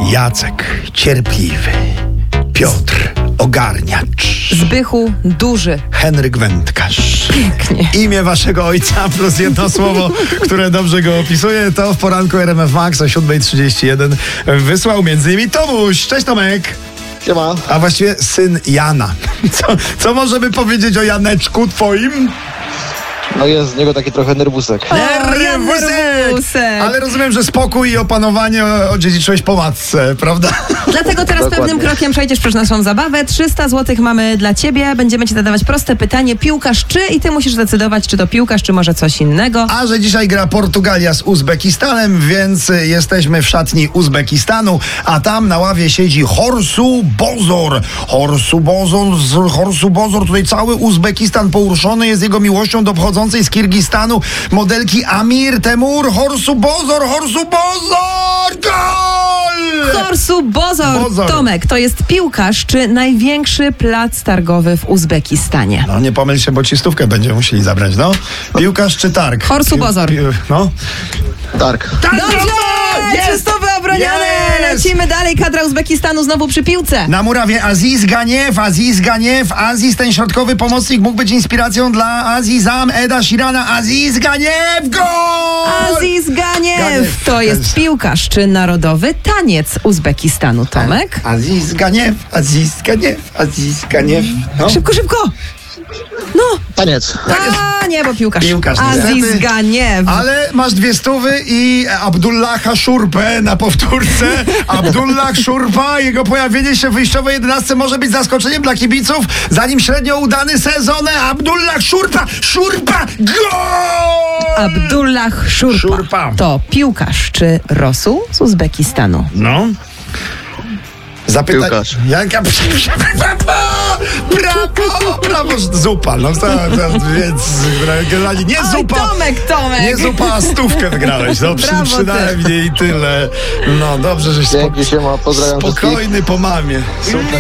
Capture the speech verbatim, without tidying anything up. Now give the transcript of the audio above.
Jacek cierpliwy, Piotr ogarniacz, Zbychu duży, Henryk wędkarz. Pięknie. Imię waszego ojca plus jedno słowo, które dobrze go opisuje, to w poranku R M F Max o siódma trzydzieści jeden wysłał między innymi Tomuś. Cześć Tomek. Siema. A właściwie syn Jana. Co, co możemy powiedzieć o Janeczku twoim? No jest z niego taki trochę nerwusek. Nerwusek! nerwusek. Ale rozumiem, że spokój i opanowanie odziedziczyłeś po matce, prawda? Dlatego teraz Dokładnie. pewnym krokiem przejdziesz przez naszą zabawę. trzysta złotych mamy dla ciebie. Będziemy ci zadawać proste pytanie. Piłkarz czy? I ty musisz decydować, czy to piłkarz, czy może coś innego. A że dzisiaj gra Portugalia z Uzbekistanem, więc jesteśmy w szatni Uzbekistanu, a tam na ławie siedzi Horsu Bozor. Horsu Bozor, z Horsu Bozor, tutaj cały Uzbekistan pouruszony jest jego miłością do pochodzącej z Kirgistanu modelki Amir Temur. Horsu Bozor, Horsu Bozor, gol! Horsu Bozor. Bozor. Tomek, to jest piłkarz czy największy plac targowy w Uzbekistanie? No nie pomyl się, bo ci stówkę będziemy musieli zabrać, no. Piłkarz czy targ? Horsu Bozor. Pił- No. Dark. Dobrze! Czystowy obroniony! Jest! Lecimy dalej. Kadra Uzbekistanu znowu przy piłce. Na murawie Aziz Ganiew, Aziz Ganiew, Aziz, ten środkowy pomocnik mógł być inspiracją dla Azizam Eda Shirana. Aziz Ganiew, gol! Aziz Ganiew. Ganiew. To jest piłkarz czy narodowy taniec Uzbekistanu, Tomek? Aziz Ganiew, Aziz Ganiew, Aziz Ganiew. No. Szybko, szybko! No! Taniec. A nie, bo piłkarz. Piłkarz, Aziz niestety. Ganiew. Ale masz dwie stówy i Abdullaha Szurpę na powtórce. Abdullah Szurpa, jego pojawienie się w wyjściowej jedenastce może być zaskoczeniem dla kibiców. Zanim średnio udany sezon, Abdullah Szurpa, Szurpa, gol! Abdullah Szurpa. Szurpa. To piłkarz czy Rosu z Uzbekistanu? No. Zapytaj... Piłkarz. Jaka... Brawo! Brawo! Brawo! Zupa. No to, to, więc generalnie nie Oj, zupa. Tomek, Tomek. Nie zupa, a stówkę wygrałeś. No przy, Brawo ty. przynajmniej tyle. No dobrze, żeś Dzięki, siema, pozdrawiam spokojny po mamie. Super.